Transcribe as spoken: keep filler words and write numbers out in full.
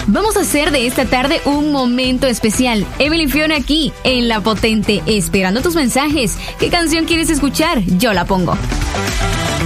Vamos a hacer de esta tarde un momento especial. Evelyn Fiona aquí, en La Potente, esperando tus mensajes. ¿Qué canción quieres escuchar? Yo la pongo.